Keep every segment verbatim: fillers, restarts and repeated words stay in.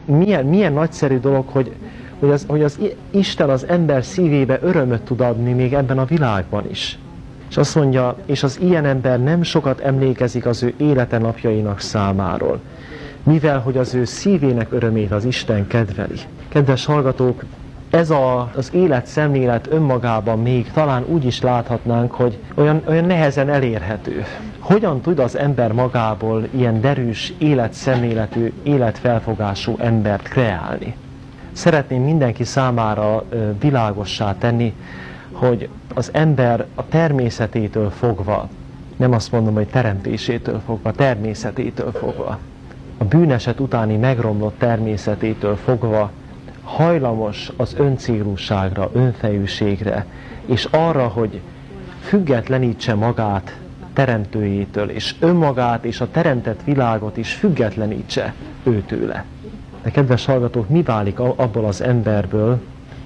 milyen, milyen nagyszerű dolog, hogy, hogy, az, hogy az Isten az ember szívébe örömöt tud adni még ebben a világban is. És azt mondja, és az ilyen ember nem sokat emlékezik az ő élete napjainak számáról, mivel hogy az ő szívének örömét az Isten kedveli. Kedves hallgatók, ez a, az életszemlélet önmagában még talán úgy is láthatnánk, hogy olyan, olyan nehezen elérhető. Hogyan tud az ember magából ilyen derűs, életszemléletű, életfelfogású embert kreálni? Szeretném mindenki számára világossá tenni, hogy az ember a természetétől fogva, nem azt mondom, hogy teremtésétől fogva, természetétől fogva, a bűneset utáni megromlott természetétől fogva hajlamos az öncélúságra, önfejűségre, és arra, hogy függetlenítse magát teremtőjétől, és önmagát és a teremtett világot is függetlenítse őtőle. De kedves hallgatók, mi válik abból az emberből,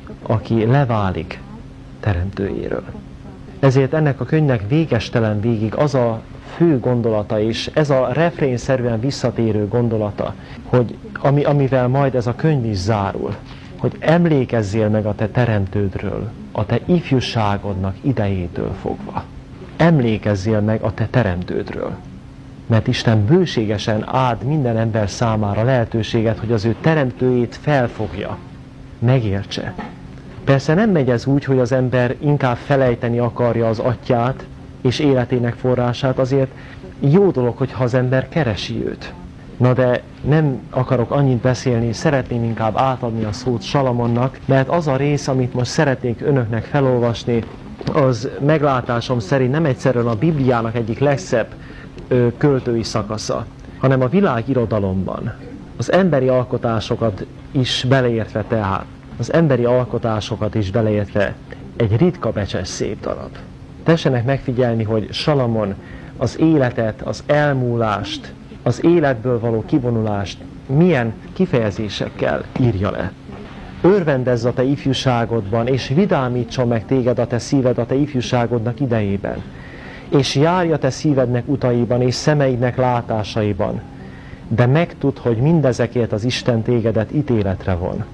aki leválik teremtőjéről? Ezért ennek a könyvnek végestelen végig az a fő gondolata, és ez a refrénszerűen visszatérő gondolata, hogy ami, amivel majd ez a könyv is zárul, hogy emlékezzél meg a te teremtődről, a te ifjúságodnak idejétől fogva. Emlékezzél meg a te teremtődről. Mert Isten bőségesen áld minden ember számára lehetőséget, hogy az ő teremtőjét felfogja, megértse. Persze nem megy ez úgy, hogy az ember inkább felejteni akarja az atyát és életének forrását, azért jó dolog, hogyha az ember keresi őt. Na de nem akarok annyit beszélni, szeretném inkább átadni a szót Salamonnak, mert az a rész, amit most szeretnék önöknek felolvasni, az meglátásom szerint nem egyszerűen a Bibliának egyik legszebb ö, költői szakasza, hanem a világirodalomban. Az emberi alkotásokat is beleértve tehát, az emberi alkotásokat is beleértve egy ritka becses szép darab. Tessenek megfigyelni, hogy Salamon az életet, az elmúlást, az életből való kivonulást milyen kifejezésekkel írja le. Örvendezz a te ifjúságodban, és vidámítson meg téged a te szíved a te ifjúságodnak idejében, és járj a te szívednek utaiban, és szemeidnek látásaiban, de megtudd, hogy mindezekért az Isten tégedet ítéletre von.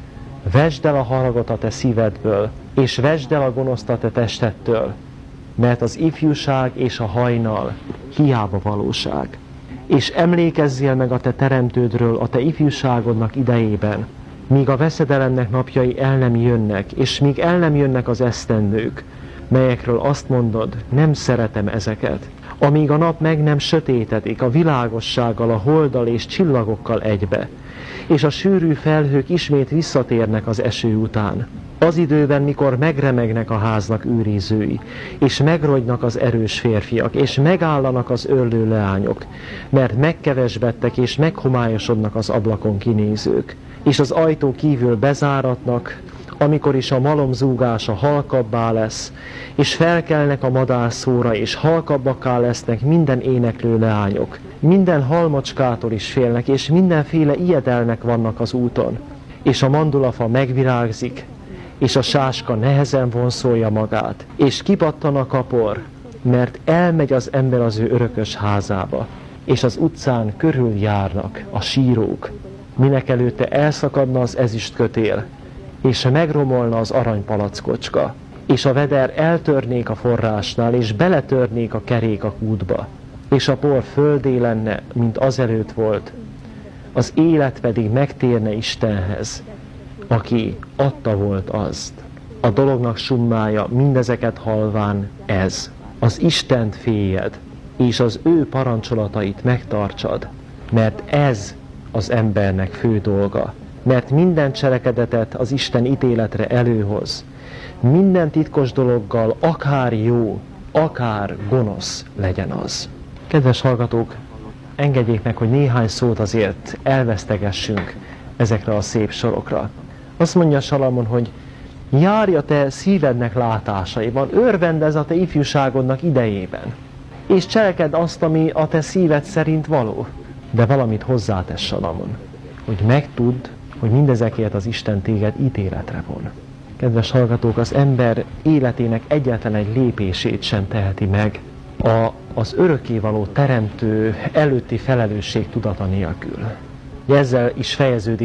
Vesd el a haragot a te szívedből, és vesd el a gonoszt a te testettől, mert az ifjúság és a hajnal hiába valóság. És emlékezzél meg a te teremtődről a te ifjúságodnak idejében, míg a veszedelemnek napjai el nem jönnek, és míg el nem jönnek az esztendők, melyekről azt mondod, nem szeretem ezeket, amíg a nap meg nem sötétedik a világossággal, a holddal és csillagokkal egybe, és a sűrű felhők ismét visszatérnek az eső után. Az időben, mikor megremegnek a háznak őrizői, és megrogynak az erős férfiak, és megállanak az örlő leányok, mert megkevesbedtek és meghomályosodnak az ablakon kinézők, és az ajtó kívül bezáratnak, amikor is a malom zúgása halkabbá lesz, és felkelnek a madárszóra, és halkabbakká lesznek minden éneklő leányok. Minden halmacskától is félnek, és mindenféle ijedelmek vannak az úton. És a mandulafa megvirágzik, és a sáska nehezen vonszolja magát, és kipattan a kapor, mert elmegy az ember az ő örökös házába, és az utcán körüljárnak a sírók, minek előtte elszakadna az ezüstkötél, és megromolna az aranypalackocska, és a veder eltörnék a forrásnál, és beletörnék a kerék a kútba, és a por földé lenne, mint azelőtt volt, az élet pedig megtérne Istenhez, aki adta volt azt. A dolognak summája mindezeket halván ez, az Istent féljed, és az ő parancsolatait megtartsad, mert ez az embernek fő dolga, mert minden cselekedetet az Isten ítéletre előhoz, minden titkos dologgal, akár jó, akár gonosz legyen az. Kedves hallgatók, engedjék meg, hogy néhány szót azért elvesztegessünk ezekre a szép sorokra. Azt mondja Salamon, hogy járj a te szívednek látásaiban, örvendezz a te ifjúságodnak idejében, és cselekedd azt, ami a te szíved szerint való. De valamit hozzátesz Salamon, hogy megtudd, hogy mindezekért az Isten téged ítéletre von. Kedves hallgatók, az ember életének egyetlen egy lépését sem teheti meg a, az örökkévaló teremtő előtti felelősség tudata nélkül. Ezzel is fejeződik